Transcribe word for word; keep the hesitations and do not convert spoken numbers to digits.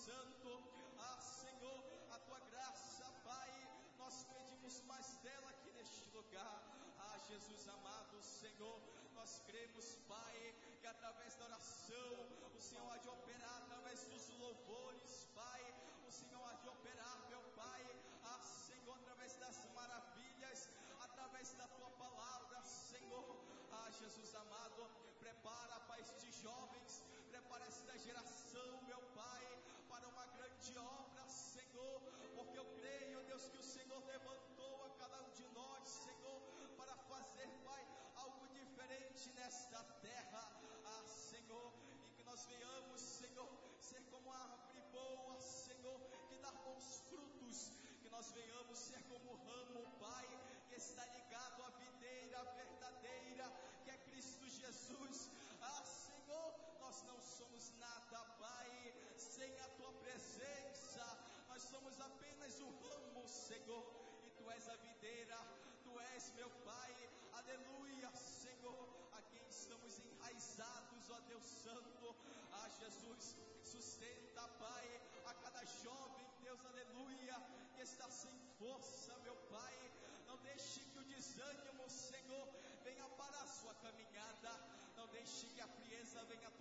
Santo. Ah, Senhor, a tua graça, Pai, nós pedimos mais dela aqui neste lugar. Ah, Jesus amado, Senhor, nós cremos, Pai, que através da oração o Senhor há de operar, através dos louvores, Pai, o Senhor há de operar, meu Pai. Ah, Senhor, através das maravilhas, através da tua palavra, Senhor. Ah, Jesus amado, prepara, Pai, estes jovens, prepara esta geração, meu Pai, para uma grande obra, Senhor, porque eu creio, Deus, que o Senhor levantou a cada um de nós, Senhor, para fazer, Pai, algo diferente nesta terra. Ah, Senhor, e que nós venhamos, Senhor, ser como a árvore boa, Senhor, que dá bons frutos, que nós venhamos ser como o ramo, Pai, que está ligado à videira verdadeira, que é Cristo Jesus. Ah, Senhor, nós não somos nada, Pai, sem a tua presença. Nós somos apenas o ramo, Senhor, e tu és a videira, tu és, meu Pai, aleluia, Senhor, a quem estamos enraizados, ó Deus Santo. Ah, Jesus, sustenta, Pai, a cada jovem, Deus, aleluia, que está sem força, meu Pai. Não deixe que o desânimo, Senhor, venha para a sua caminhada. Não deixe que a frieza venha